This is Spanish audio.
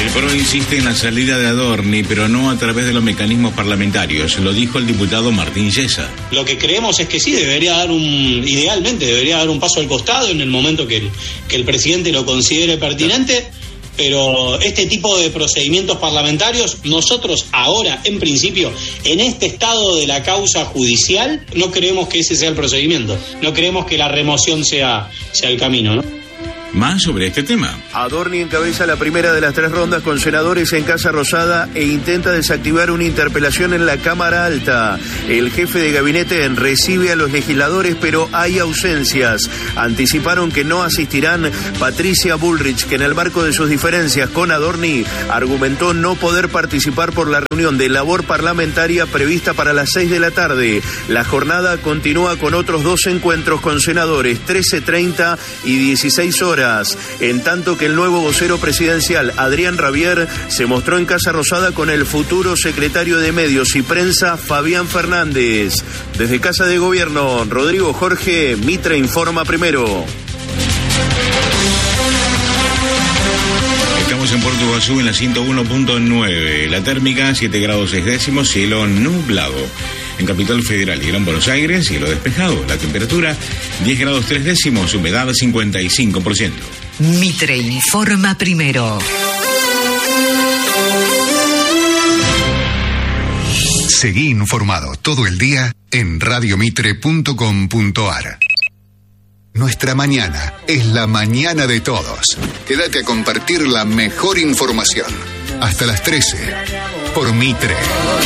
El PRO insiste en la salida de Adorni, pero no a través de los mecanismos parlamentarios. Lo dijo el diputado Martín Yesa. Lo que creemos es que sí, idealmente debería dar un paso al costado en el momento que el presidente lo considere pertinente, pero este tipo de procedimientos parlamentarios, nosotros ahora, en principio, en este estado de la causa judicial, no creemos que ese sea el procedimiento, no creemos que la remoción sea el camino, ¿no? Más sobre este tema. Adorni encabeza la primera de las 3 rondas con senadores en Casa Rosada e intenta desactivar una interpelación en la Cámara Alta. El jefe de gabinete recibe a los legisladores, pero hay ausencias. Anticiparon que no asistirán Patricia Bullrich, que en el marco de sus diferencias con Adorni argumentó no poder participar por la reunión de labor parlamentaria prevista para las 6 de la tarde. La jornada continúa con otros 2 encuentros con senadores, 13:30 y 16 horas. En tanto que el nuevo vocero presidencial, Adrián Rabier, se mostró en Casa Rosada con el futuro secretario de Medios y Prensa, Fabián Fernández. Desde Casa de Gobierno, Rodrigo Jorge, Mitre informa primero. Estamos en Puerto Iguazú en la 101.9. La térmica 7 grados 6 décimos, cielo nublado. En Capital Federal y Gran Buenos Aires, cielo despejado. La temperatura 10 grados 3 décimos, humedad 55%. Mitre informa primero. Seguí informado todo el día en radiomitre.com.ar. Nuestra mañana es la mañana de todos. Quédate a compartir la mejor información. Hasta las 13 por Mitre.